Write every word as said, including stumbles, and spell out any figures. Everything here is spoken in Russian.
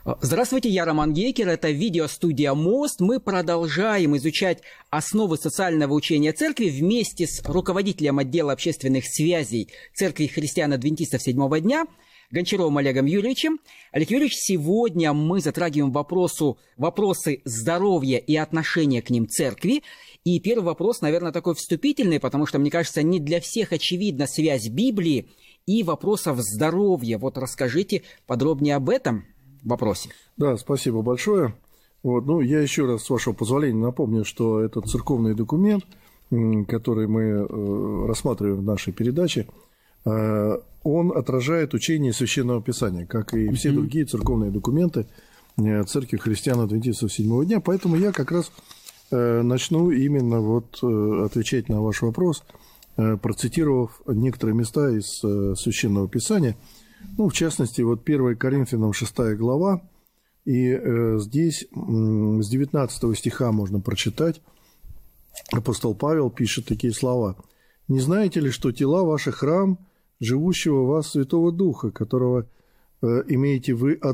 Здравствуйте, я Роман Гейкер, это видеостудия «Мост». Мы продолжаем изучать основы социального учения Церкви вместе с руководителем отдела общественных связей Церкви христиан-адвентистов седьмого дня Гончаровым Олегом Юрьевичем. Олег Юрьевич, сегодня мы затрагиваем вопросу, вопросы здоровья и отношения к ним Церкви. И первый вопрос, наверное, такой вступительный, потому что, мне кажется, не для всех очевидна связь Библии и вопросов здоровья. Вот расскажите подробнее об этом вопросе. Да, спасибо большое. Вот, ну, я еще раз, с вашего позволения, напомню, что этот церковный документ, который мы рассматриваем в нашей передаче, он отражает учение Священного Писания, как и все mm-hmm. другие церковные документы Церкви христиан-адвентистов седьмого дня. Поэтому я как раз начну именно вот отвечать на ваш вопрос, процитировав некоторые места из Священного Писания. Ну, в частности, вот первое Коринфянам шестая глава, и э, здесь э, с девятнадцатого стиха можно прочитать. Апостол Павел пишет такие слова: «Не знаете ли, что тела ваши храм живущего в вас Святого Духа, которого э, имеете вы от